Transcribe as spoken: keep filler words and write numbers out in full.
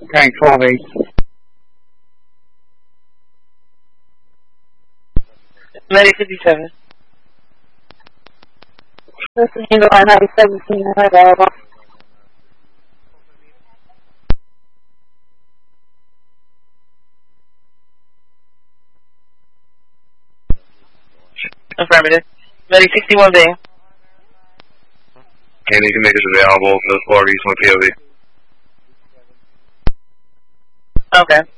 Tank twelve eight. Medic fifty-seven. This is Handle on Highway seventeen, available. Affirmative. Medic sixty-one B. Any commanders available, no squad, East one P O V. Okay.